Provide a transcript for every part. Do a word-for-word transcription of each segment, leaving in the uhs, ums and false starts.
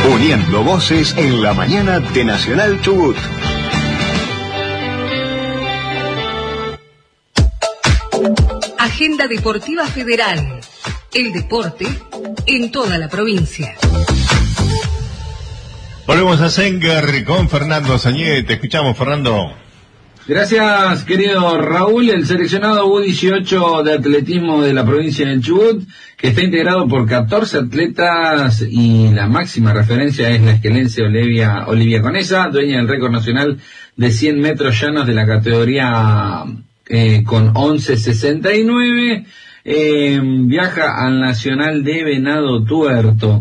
Uniendo voces en la mañana de Nacional Chubut. Agenda Deportiva Federal. El deporte en toda la provincia. Volvemos a Senker con Fernando Sañé. Te escuchamos, Fernando. Gracias, querido Raúl. El seleccionado U dieciocho de atletismo de la provincia de Chubut, que está integrado por catorce atletas y la máxima referencia es la esquelense Olivia, Olivia Conesa, dueña del récord nacional de cien metros llanos de la categoría eh, con once sesenta y nueve. Eh, viaja al Nacional de Venado Tuerto.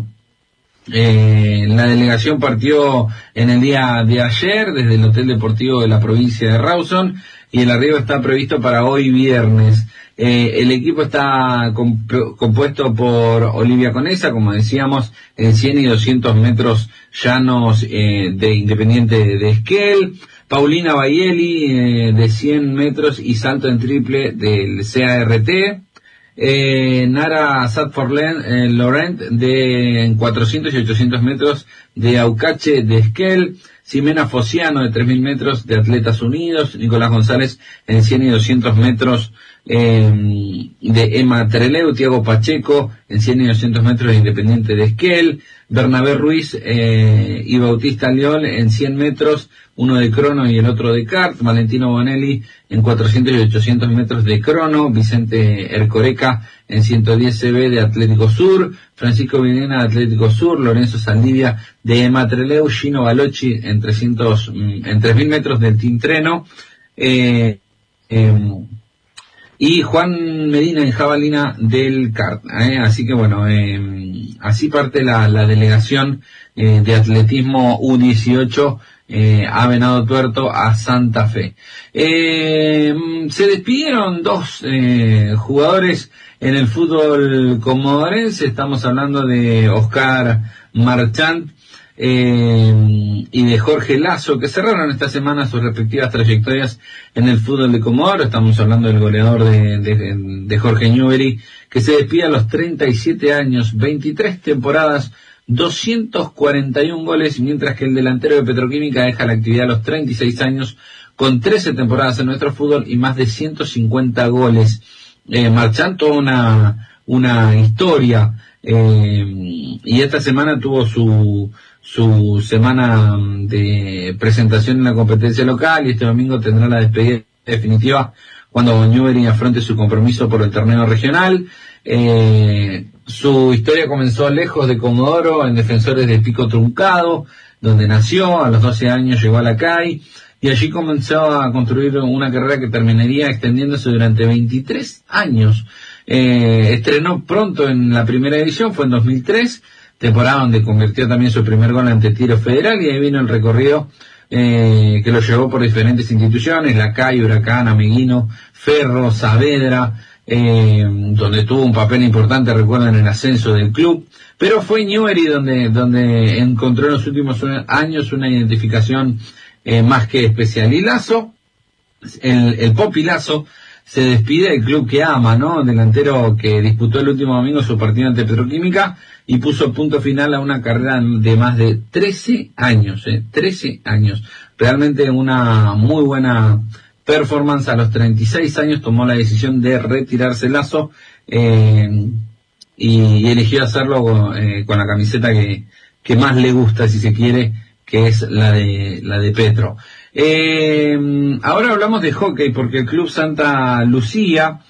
Eh, la delegación partió en el día de ayer desde el Hotel Deportivo de la provincia de Rawson y el arribo está previsto para hoy viernes. Eh, el equipo está comp- compuesto por Olivia Conesa, como decíamos, en cien y doscientos metros llanos eh, de Independiente de Esquel, Paulina Baieli eh, de cien metros y salto en triple del C A R T, Eh, Nara Satforlen eh, Laurent de en cuatrocientos y ochocientos metros de Aucache de Esquel, Ximena Fociano de tres mil metros de Atletas Unidos, Nicolás González en cien y doscientos metros eh, de Emma Treleu, Tiago Pacheco en cien y doscientos metros de Independiente de Esquel, Bernabé Ruiz eh, y Bautista Liol en cien metros, uno de crono y el otro de kart, Valentino Bonelli en cuatrocientos y ochocientos metros de crono, Vicente Ercoreca en ciento diez C B de Atlético Sur, Francisco Videna de Atlético Sur, Lorenzo Saldivia de Emma Treleu, Gino Balocci en trescientos, en tres mil metros del Tintreno, eh, eh, y Juan Medina en jabalina del kart, eh, así que bueno, eh, así parte la, la delegación eh, de atletismo U dieciocho eh, a Venado Tuerto, a Santa Fe. Eh, se despidieron dos eh, jugadores en el fútbol comodorense, estamos hablando de Oscar Marchant eh, y de Jorge Lazo, que cerraron esta semana sus respectivas trayectorias en el fútbol de Comodoro. Estamos hablando del goleador de, de, de Jorge Newbery, que se despide a los treinta y siete años, veintitrés temporadas, doscientos cuarenta y uno goles, mientras que el delantero de Petroquímica deja la actividad a los treinta y seis años, con trece temporadas en nuestro fútbol y más de ciento cincuenta goles. Eh, Marchant, toda una, una historia, eh, y esta semana tuvo su, su semana de presentación en la competencia local y este domingo tendrá la despedida definitiva cuando Newbery afronte su compromiso por el torneo regional. Eh, su historia comenzó lejos de Comodoro, en Defensores de Pico Truncado, donde nació. A los doce años llegó a la C A I y allí comenzó a construir una carrera que terminaría extendiéndose durante veintitrés años. Eh, estrenó pronto en la primera división, fue en dos mil tres, temporada donde convirtió también su primer gol ante Tiro Federal, y ahí vino el recorrido eh, que lo llevó por diferentes instituciones, la C A I, Huracán, Ameguino, Ferro, Saavedra, eh, donde tuvo un papel importante, recuerdan, en el ascenso del club, pero fue Newbery donde, donde encontró en los últimos años una identificación eh, más que especial. Y Lazo, el, el Popi Lazo, se despide del club que ama, ¿no? Delantero que disputó el último domingo su partido ante Petroquímica y puso punto final a una carrera de más de trece años, ¿eh? trece años. Realmente una muy buena performance. A los treinta y seis años tomó la decisión de retirarse Lazo, eh, y, y eligió hacerlo con, eh, con la camiseta que, que más le gusta, si se quiere, que es la de, la de Petro. Eh, ahora hablamos de hockey porque el Club Santa Lucía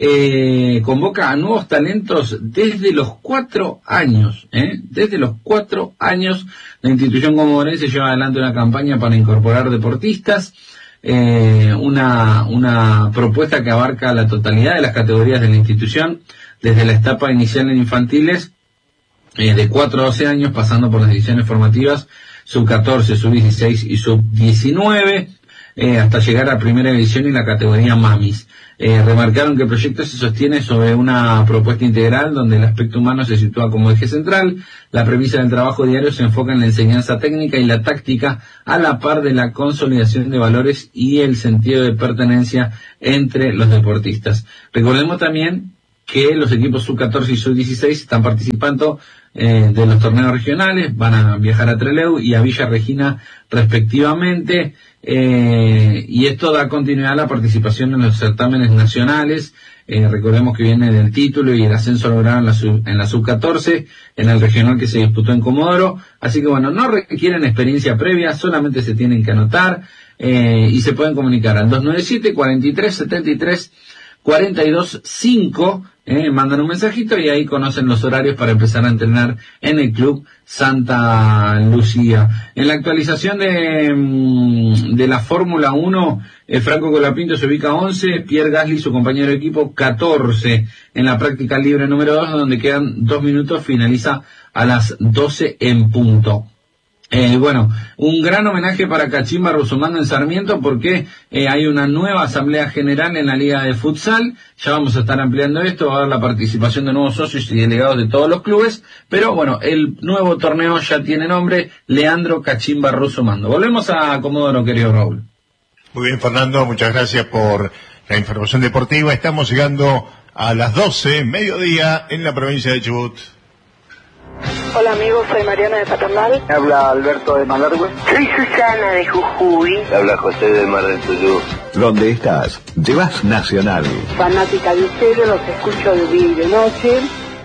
eh, convoca a nuevos talentos desde los cuatro años, ¿eh? Desde los cuatro años la institución comodorense lleva adelante una campaña para incorporar deportistas, eh, una, una propuesta que abarca la totalidad de las categorías de la institución, desde la etapa inicial en infantiles, eh, de cuatro a doce años, pasando por las divisiones formativas, sub catorce, sub dieciséis y sub diecinueve, eh, hasta llegar a primera división y la categoría Mamis. Eh, remarcaron que el proyecto se sostiene sobre una propuesta integral donde el aspecto humano se sitúa como eje central. La premisa del trabajo diario se enfoca en la enseñanza técnica y la táctica, a la par de la consolidación de valores y el sentido de pertenencia entre los deportistas. Recordemos también que los equipos sub catorce y sub dieciséis están participando eh, de los torneos regionales, van a viajar a Trelew y a Villa Regina respectivamente, eh, y esto da continuidad a la participación en los certámenes nacionales. Eh, recordemos que viene del título y el ascenso logrado en la sub, en la sub catorce, en el regional que se disputó en Comodoro, así que bueno, no requieren experiencia previa, solamente se tienen que anotar, eh, y se pueden comunicar al dos nueve siete, cuatro tres, siete tres, cuatro dos cinco, eh, mandan un mensajito y ahí conocen los horarios para empezar a entrenar en el Club Santa Lucía. En la actualización de, de la Fórmula uno, eh, Franco Colapinto se ubica once, Pierre Gasly, su compañero de equipo, catorce. En la práctica libre número dos, donde quedan dos minutos, finaliza a las doce en punto. Eh, bueno, un gran homenaje para Cachimba Rusumando en Sarmiento, porque eh, hay una nueva asamblea general en la Liga de Futsal. Ya vamos a estar ampliando esto, va a haber la participación de nuevos socios y delegados de todos los clubes, pero bueno, el nuevo torneo ya tiene nombre, Leandro Cachimba Rusumando. Volvemos a Comodoro, querido Raúl. Muy bien, Fernando, muchas gracias por la información deportiva. Estamos llegando a las doce, mediodía, en la provincia de Chubut. Hola amigos, soy Mariana de Paternal. Habla Alberto de Malargüe. Soy Susana de Jujuy. Habla José de Mar del Tuyú. ¿Dónde estás? Llevas Nacional. Fanática de ustedes, los escucho de día y de noche.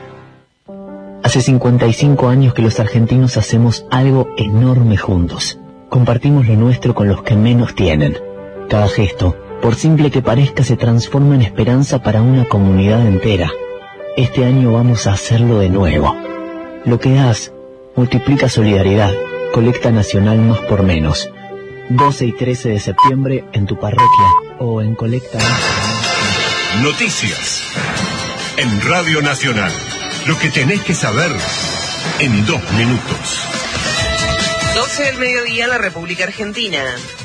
Hace cincuenta y cinco años que los argentinos hacemos algo enorme juntos. Compartimos lo nuestro con los que menos tienen. Cada gesto, por simple que parezca, se transforma en esperanza para una comunidad entera. Este año vamos a hacerlo de nuevo. Lo que das multiplica solidaridad. Colecta Nacional Más por Menos. doce y trece de septiembre en tu parroquia o en Colecta Nacional. Noticias en Radio Nacional. Lo que tenés que saber en dos minutos. doce del mediodía en la República Argentina.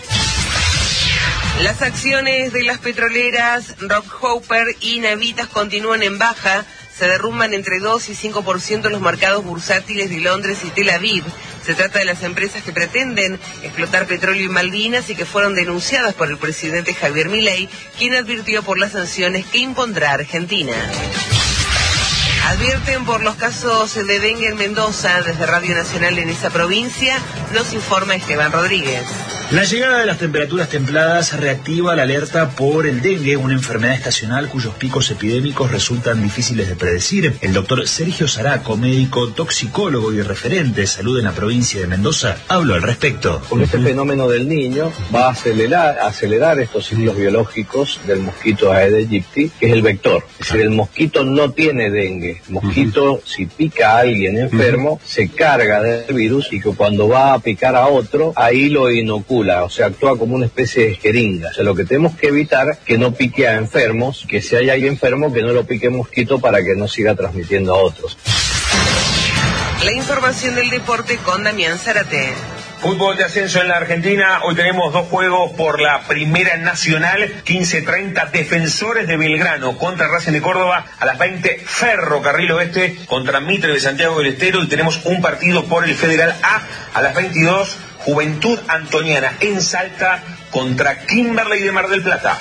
Las acciones de las petroleras Rob Hopper y Navitas continúan en baja. Se derrumban entre dos y cinco por ciento los mercados bursátiles de Londres y Tel Aviv. Se trata de las empresas que pretenden explotar petróleo en Malvinas y que fueron denunciadas por el presidente Javier Milei, quien advirtió por las sanciones que impondrá Argentina. Advierten por los casos de dengue en Mendoza. Desde Radio Nacional en esa provincia nos informa Esteban Rodríguez. La llegada de las temperaturas templadas reactiva la alerta por el dengue, una enfermedad estacional cuyos picos epidémicos resultan difíciles de predecir. El doctor Sergio Zaraco, médico toxicólogo y referente de salud en la provincia de Mendoza, habló al respecto. Porque este fenómeno del Niño va a acelerar, acelerar estos ciclos biológicos del mosquito Aedes aegypti, que es el vector. Es decir, el mosquito no tiene dengue. El mosquito, uh-huh. si pica a alguien enfermo, uh-huh. se carga del virus y que cuando va a picar a otro, ahí lo inocula. O sea, actúa como una especie de jeringa. O sea, lo que tenemos que evitar que no pique a enfermos, que si hay alguien enfermo, que no lo pique mosquito para que no siga transmitiendo a otros. La información del deporte con Damián Zárate. Fútbol de ascenso en la Argentina, hoy tenemos dos juegos por la Primera Nacional, quince treinta Defensores de Belgrano contra Racing de Córdoba, a las veinte Ferrocarril Oeste contra Mitre de Santiago del Estero, y tenemos un partido por el Federal A a las veintidós, Juventud Antoniana en Salta contra Kimberley de Mar del Plata.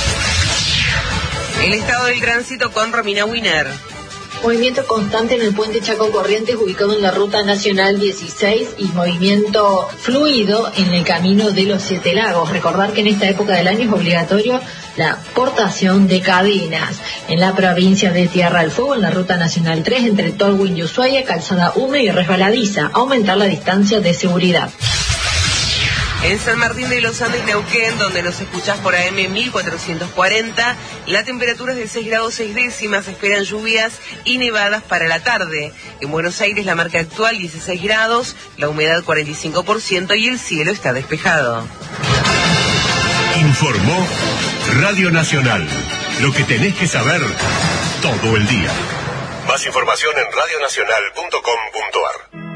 El estado del tránsito con Romina Winer. Movimiento constante en el puente Chaco Corrientes, ubicado en la ruta nacional dieciséis, y movimiento fluido en el camino de los Siete Lagos. Recordar que en esta época del año es obligatorio la portación de cadenas. En la provincia de Tierra del Fuego, en la ruta nacional tres, entre Tolwyn y Ushuaia, calzada húmeda y resbaladiza, aumentar la distancia de seguridad. En San Martín de los Andes, Neuquén, donde nos escuchás por A M mil cuatrocientos cuarenta, la temperatura es de seis grados seis décimas, esperan lluvias y nevadas para la tarde. En Buenos Aires la marca actual dieciséis grados, la humedad cuarenta y cinco por ciento y el cielo está despejado. Informó Radio Nacional. Lo que tenés que saber todo el día. Más información en radio nacional punto com punto a r.